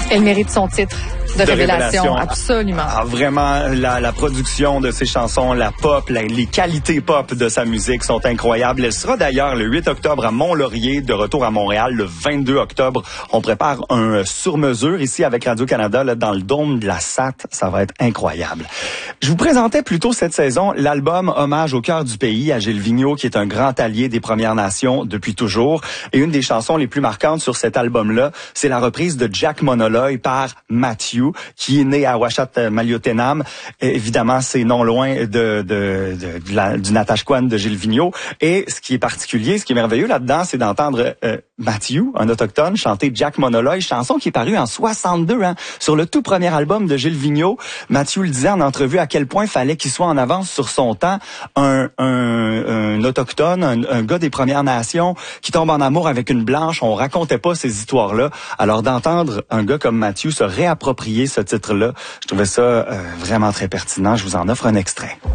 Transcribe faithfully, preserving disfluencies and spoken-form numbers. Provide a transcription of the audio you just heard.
Elle mérite son titre de, de révélation, révélation, absolument. Ah, vraiment, la, la production de ses chansons, la pop, la, les qualités pop de sa musique sont incroyables. Elle sera d'ailleurs le huit octobre à Mont-Laurier, de retour à Montréal le vingt-deux octobre. On prépare un sur-mesure ici avec Radio-Canada là, dans le dôme de la S A T. Ça va être incroyable. Je vous présentais plus tôt cette saison l'album Hommage au cœur du pays à Gilles Vigneault, qui est un grand allié des Premières Nations depuis toujours. Et une des chansons les plus marquantes sur cet album-là, c'est la reprise de Jack Monoloy par Matthew, qui est né à Ouachat Maliotenam. Évidemment, c'est non loin de, de, de, de la, du Natashquan de Gilles Vigneault. Et ce qui est particulier, ce qui est merveilleux là-dedans, c'est d'entendre euh, Matthew, un autochtone, chanter Jack Monoloy, chanson qui est parue en soixante-deux, hein, sur le tout premier album de Gilles Vigneault. Matthew le disait en entrevue à quel point il fallait qu'il soit en avance sur son temps. Un, un, un autochtone, un, un gars des Premières Nations qui tombe en amour avec une blanche. On racontait pas ces histoires-là. Alors d'entendre un gars comme Matthew se réapproprier ce titre-là, je trouvais ça euh, vraiment très pertinent. Je vous en offre un extrait.